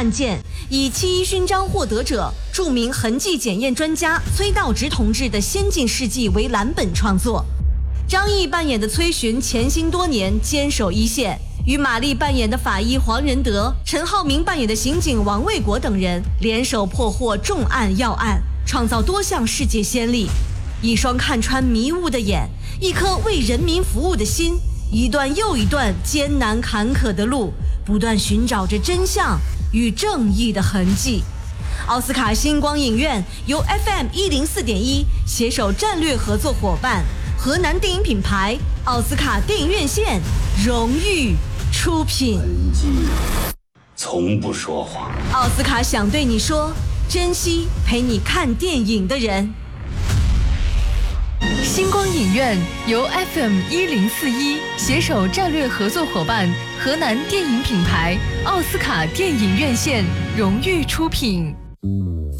案件，以7·1勋章获得者、著名痕迹检验专家崔道直同志的先进事迹为蓝本创作。张译扮演的崔巡潜心多年，坚守一线，与马丽扮演的法医黄仁德、陈浩民扮演的刑警王卫国等人联手破获重案要案，创造多项世界先例。一双看穿迷雾的眼，一颗为人民服务的心，一段又一段艰难坎坷的路，不断寻找着真相与正义的痕迹。奥斯卡星光影院由 FM104.1 携手战略合作伙伴河南电影品牌奥斯卡电影院线荣誉出品。 从不说谎。 奥斯卡想对你说，珍惜陪你看电影的人。 星光影院由 FM1041 携手战略合作伙伴河南电影品牌奥斯卡电影院线荣誉出品。